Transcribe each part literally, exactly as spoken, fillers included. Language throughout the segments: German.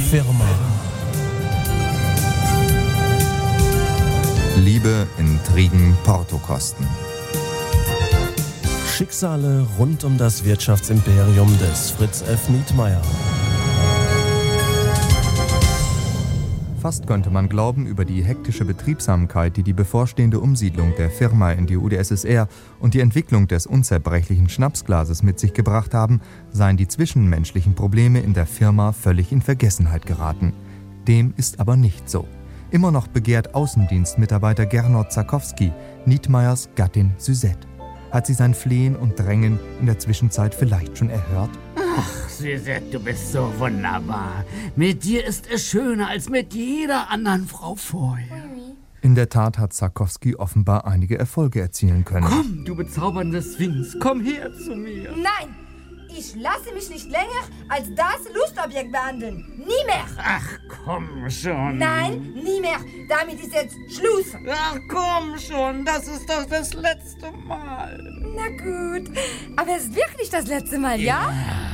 Firma. Liebe, Intrigen, Portokosten. Schicksale rund um das Wirtschaftsimperium des Fritz F. Nietmeyer. Fast könnte man glauben, über die hektische Betriebsamkeit, die die bevorstehende Umsiedlung der Firma in die U d S S R und die Entwicklung des unzerbrechlichen Schnapsglases mit sich gebracht haben, seien die zwischenmenschlichen Probleme in der Firma völlig in Vergessenheit geraten. Dem ist aber nicht so. Immer noch begehrt Außendienstmitarbeiter Gernot Zakowski Nietmeyers Gattin Suzette. Hat sie sein Flehen und Drängen in der Zwischenzeit vielleicht schon erhört? Ach, Suzette, du bist so wunderbar. Mit dir ist es schöner als mit jeder anderen Frau vorher. In der Tat hat Zakowski offenbar einige Erfolge erzielen können. Komm, du bezaubernde Sphinx, komm her zu mir. Nein, ich lasse mich nicht länger als das Lustobjekt behandeln. Nie mehr. Ach, komm schon. Nein, nie mehr. Damit ist jetzt Schluss. Ach, komm schon, das ist doch das letzte Mal. Na gut, aber es ist wirklich das letzte Mal, ja?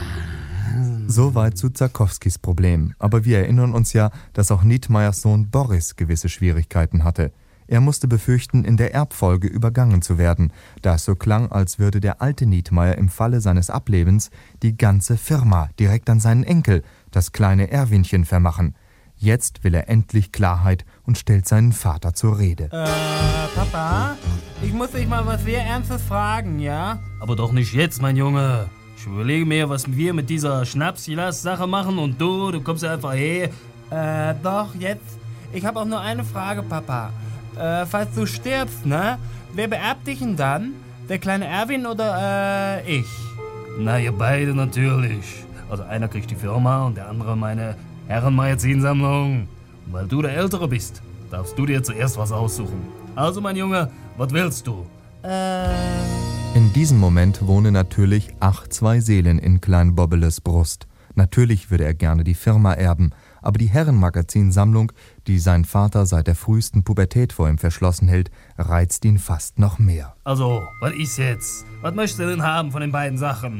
Soweit zu Zakowskis Problem. Aber wir erinnern uns ja, dass auch Nietmeyers Sohn Boris gewisse Schwierigkeiten hatte. Er musste befürchten, in der Erbfolge übergangen zu werden, da es so klang, als würde der alte Nietmeyer im Falle seines Ablebens die ganze Firma direkt an seinen Enkel, das kleine Erwinchen, vermachen. Jetzt will er endlich Klarheit und stellt seinen Vater zur Rede. Äh, Papa, ich muss dich mal was sehr Ernstes fragen, ja? Aber doch nicht jetzt, mein Junge. Ich überlege mir, was wir mit dieser Schnaps-Sache machen und du, du kommst ja einfach her. Äh, doch, jetzt. Ich habe auch nur eine Frage, Papa. Äh, falls du stirbst, ne? Wer beerbt dich denn dann? Der kleine Erwin oder, äh, ich? Na, ihr beide natürlich. Also einer kriegt die Firma und der andere meine Herrenmagazinsammlung. Und weil du der Ältere bist, darfst du dir zuerst was aussuchen. Also, mein Junge, was willst du? Äh... In diesem Moment wohne natürlich ach zwei Seelen in Klein Bobbeles Brust. Natürlich würde er gerne die Firma erben, aber die Herrenmagazinsammlung, die sein Vater seit der frühesten Pubertät vor ihm verschlossen hält, reizt ihn fast noch mehr. Also, was ist jetzt? Was möchtest du denn haben von den beiden Sachen?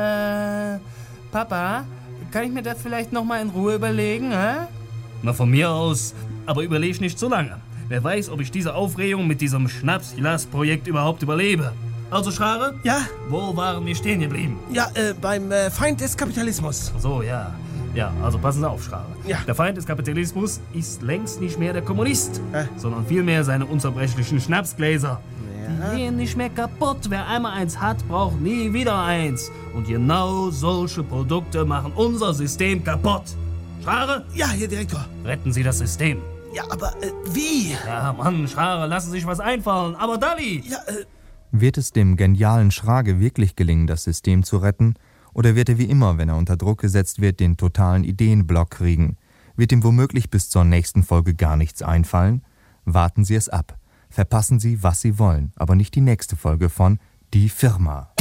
Äh, Papa, kann ich mir das vielleicht nochmal in Ruhe überlegen, hä? Na, von mir aus, aber überleg nicht so lange. Wer weiß, ob ich diese Aufregung mit diesem Schnaps-Glas-Projekt überhaupt überlebe. Also, Schrare? Ja? Wo waren wir stehen geblieben? Ja, äh, beim äh, Feind des Kapitalismus. So, ja. Ja, also passen Sie auf, Schrare. Ja. Der Feind des Kapitalismus ist längst nicht mehr der Kommunist, äh. sondern vielmehr seine unzerbrechlichen Schnapsgläser. Ja. Die gehen nicht mehr kaputt. Wer einmal eins hat, braucht nie wieder eins. Und genau solche Produkte machen unser System kaputt. Schrare? Ja, Herr Direktor. Retten Sie das System. Ja, aber äh, wie? Ja, Mann, Schrare, lassen Sie sich was einfallen. Aber Dalli! Ja, äh... Wird es dem genialen Schrage wirklich gelingen, das System zu retten? Oder wird er wie immer, wenn er unter Druck gesetzt wird, den totalen Ideenblock kriegen? Wird ihm womöglich bis zur nächsten Folge gar nichts einfallen? Warten Sie es ab. Verpassen Sie, was Sie wollen, aber nicht die nächste Folge von Die Firma.